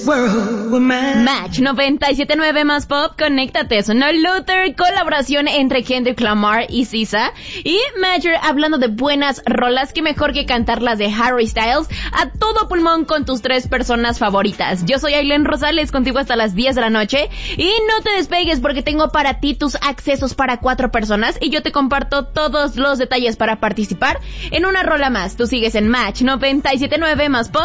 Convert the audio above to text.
Match 97.9 más pop, conéctate. Sonó Luther, colaboración entre Kendrick Lamar y SZA. Y Major, hablando de buenas rolas, qué mejor que cantarlas de Harry Styles a todo pulmón con tus 3 personas favoritas. Yo soy Ailén Rosales, contigo hasta las 10 de la noche. Y no te despegues porque tengo para ti tus accesos para 4 personas y yo te comparto todos los detalles para participar en una rola más. Tú sigues en Match 97.9 más pop.